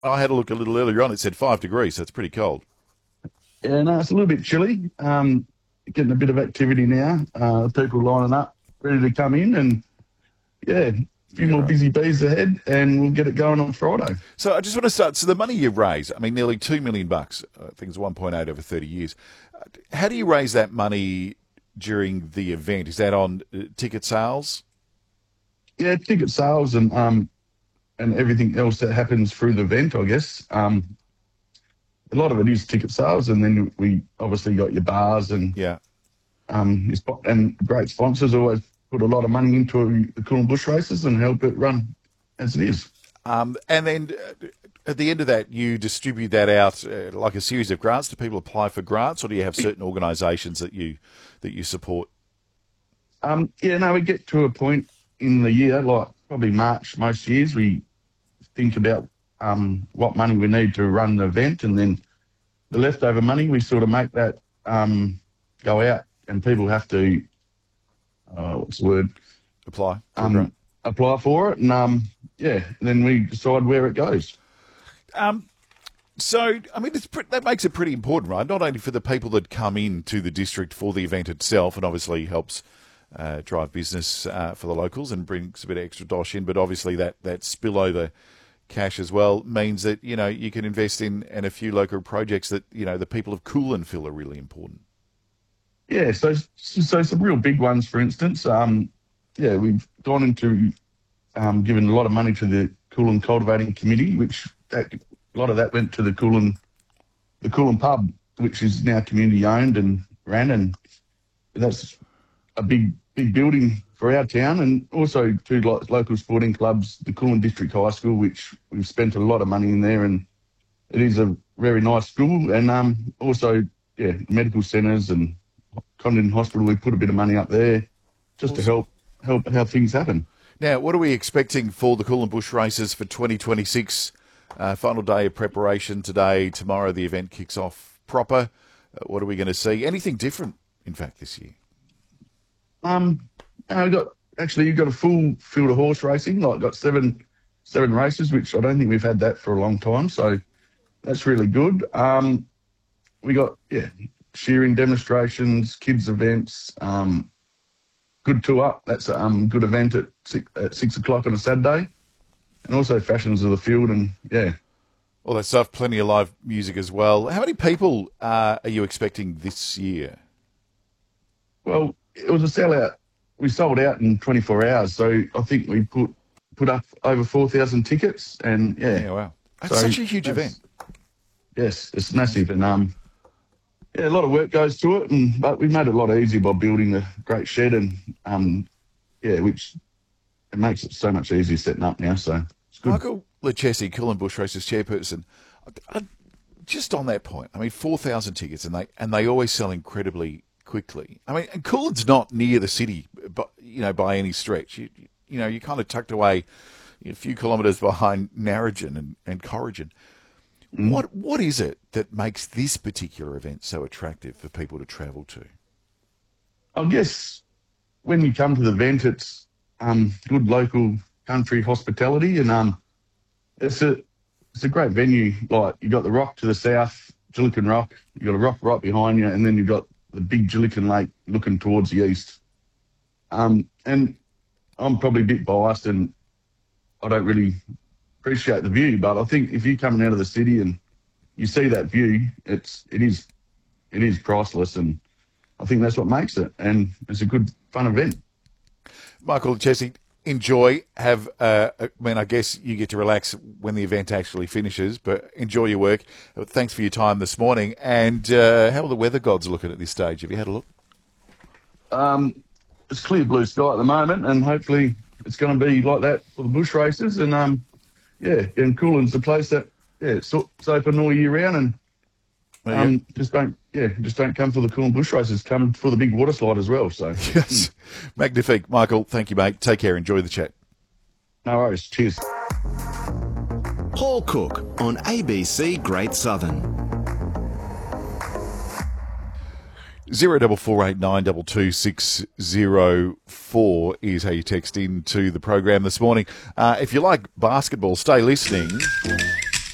I had a look a little earlier on. It said 5 degrees. So it's pretty cold. Yeah, no, it's a little bit chilly. Getting a bit of activity now. People lining up, ready to come in, and yeah, a few Yeah, more right. busy bees ahead, and we'll get it going on Friday. So I just want to start. So the money you raise, I mean, nearly $2 million. I think it's 1.8 over 30 years. How do you raise that money during the event? Is that on ticket sales? Yeah, ticket sales and everything else that happens through the event, I guess. A lot of it is ticket sales, and then we obviously got your bars and Yeah. and great sponsors always put a lot of money into the Coolum Bush races and help it run as it is. And then at the end of that, you distribute that out like a series of grants. Do people apply for grants, or do you have certain organisations that you support? Yeah, no, we get to a point in the year, like probably March most years, we think about what money we need to run the event, and then the leftover money we sort of make that go out, and people have to what's the word Apply for a grant. apply for it, and yeah, and then we decide where it goes. So, I mean, that makes it pretty important, right? Not only for the people that come into the district for the event itself, and obviously helps drive business for the locals and brings a bit of extra dosh in, but obviously that spillover cash as well means that, you can invest in a few local projects that, the people of Coolin feel are really important. Yeah, so some real big ones, for instance. Yeah, we've gone into giving a lot of money to the Coolin Cultivating Committee, a lot of that went to the Coolin pub, which is now community owned and ran, and that's a big building for our town, and also two local sporting clubs, the Coolin District High School, which we've spent a lot of money in there, and it is a very nice school, and also yeah, medical centres and Condon Hospital. We put a bit of money up there just to help how things happen. Now, what are we expecting for the Coolin Bush races for 2026? Final day of preparation today. Tomorrow the event kicks off proper. What are we going to see? Anything different, in fact, this year? You've got a full field of horse racing. Like, got seven races, which I don't think we've had that for a long time. So that's really good. We got shearing demonstrations, kids events, good tour. That's a good event at 6 o'clock on a Saturday, and also fashions of the field, and yeah. All that stuff, plenty of live music as well. How many people are you expecting this year? Well, it was a sellout. We sold out in 24 hours, so I think we put up over 4,000 tickets, and Yeah, wow. That's such a huge event. Yes, it's massive, and a lot of work goes to it, but we made it a lot easier by building a great shed, and which it makes it so much easier setting up now. So it's good. Michael Lucchesi, Coolin Bush Races chairperson. Just on that point, I mean, 4,000 tickets, and they always sell incredibly quickly. I mean, and Coolin's not near the city, but by any stretch. You're kind of tucked away a few kilometres behind Narrogin and Corrigin. What is it that makes this particular event so attractive for people to travel to? I guess when you come to the event, it's good local country hospitality, and it's a great venue. Like, you got the rock to the south, Gillikin Rock. You got a rock right behind you, and then you've got the big Gillikin Lake looking towards the east. And I'm probably a bit biased, and I don't really appreciate the view, but I think if you're coming out of the city and you see that view, it is priceless, and I think that's what makes it, and it's a good fun event. Michael Lucchesi, enjoy. I guess you get to relax when the event actually finishes, but enjoy your work. Thanks for your time this morning. And how are the weather gods looking at this stage? Have you had a look? It's clear blue sky at the moment, and hopefully it's going to be like that for the bush races. And and Coolin's the place that it's open all year round, and just don't come for the Coolin Bush races. Come for the big water slide as well. So yes, magnifique, Michael. Thank you, mate. Take care. Enjoy the chat. No worries. Cheers. Paul Cook on ABC Great Southern. 0448922604 is how you text into the program this morning. If you like basketball, stay listening.